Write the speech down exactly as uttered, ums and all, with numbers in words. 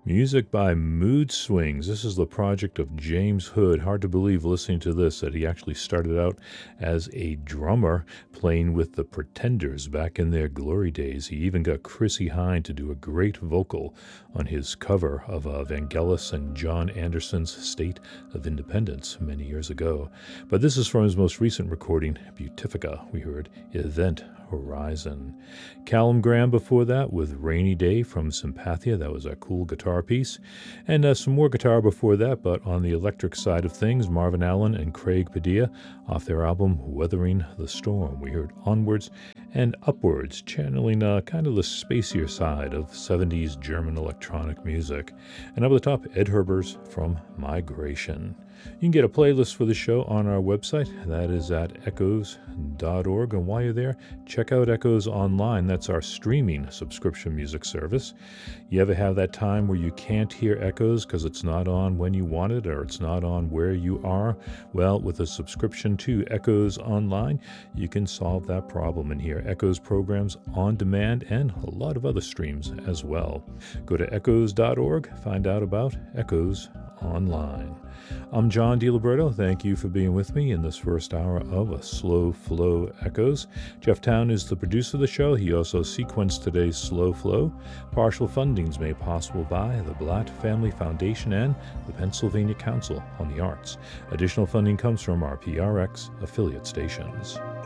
Music by Mood Swings. This is the project of James Hood. Hard to believe listening to this that he actually started out as a drummer playing with the Pretenders back in their glory days. He even got Chrissie Hynde to do a great vocal on his cover of uh, Vangelis and John Anderson's State of Independence many years ago. But this is from his most recent recording, Beautifica. We heard Event Horizon. Callum Graham before that with Rainy Day from Sympathia. That was a cool guitar piece. And uh, some more guitar before that, but on the electric side of things, Marvin Allen and Craig Padilla off their album Weathering the Storm. We heard Onwards and Upwards, channeling uh, kind of the spacier side of seventies German electronic music. And up at the top, Ed Herbers from Migration. You can get a playlist for the show on our website. That is at echoes dot org. And while you're there, check out Echoes Online. That's our streaming subscription music service. You ever have that time where you can't hear Echoes because it's not on when you want it or it's not on where you are? Well, with a subscription to Echoes Online, you can solve that problem and hear Echoes programs on demand and a lot of other streams as well. Go to echoes dot org, find out about Echoes Online. I'm John DiLiberto. Thank you for being with me in this first hour of A Slow Flow Echoes. Jeff Town is the producer of the show. He also sequenced today's Slow Flow. Partial fundings made possible by the Blatt Family Foundation and the Pennsylvania Council on the Arts. Additional funding comes from our P R X affiliate stations.